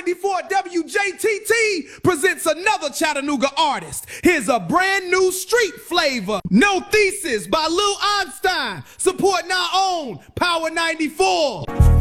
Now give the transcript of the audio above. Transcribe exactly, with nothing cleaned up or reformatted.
ninety-four W J T T presents another Chattanooga artist. Here's a brand new street flavor. No Thesis by Lil Einstein, supporting our own Power ninety-four.